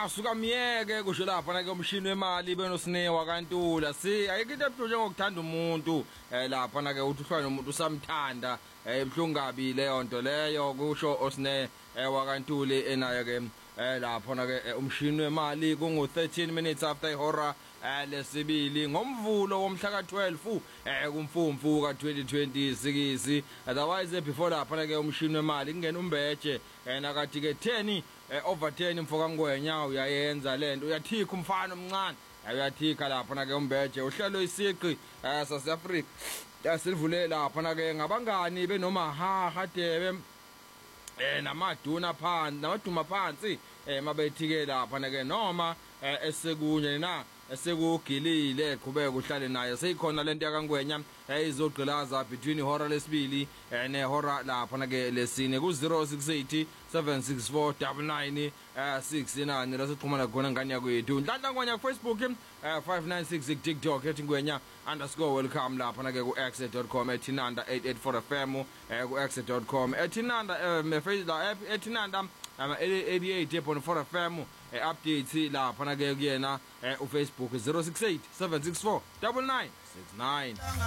suka miyeke kusho lapha na ke umshini wemali benosnewa kaNtula ayikho into ebuhlungu njengokuthanda umuntu lapha na ke uthi uhlwa nomuntu usamthanda ebhlungu kabi leyo nto leyo kusho osne wakaNtuli enayo ke lapha na ke umshini wemali kungu 13 minutes after ihora lesibili ngomvulo womhla ka12 kumfumfu ka2026 otherwise before lapha na ke umshini wemali kungena umbeje nakathi ke 10 over 10 mfoka ngwenya uyayenza lento uyathika umfana omncane uyathika lapha na ke umbeje uhlelo isiqi South Africa yasilivule lapha na ke ngabangani benoma hadebe namaduna phansi namaduma phansi mabethike lapha na ke noma esekunye na esekugilile qhubeka uhlale naye seyikhona lento yakangwenya izogqilaza between ihora lesibili nehora lapha na ke lesine ku 068 764 9969 lasixhumana khona ngani yakwethu Nhlanhla Ngwenya ku Facebook 596 TikTok @welcome lapha na ke ku x.com @Tinanda 884 FM ku x.com @Tinanda Facebook @Tinanda 88.4 FM updates lapha na ke kuyena uFacebook 068 764 9969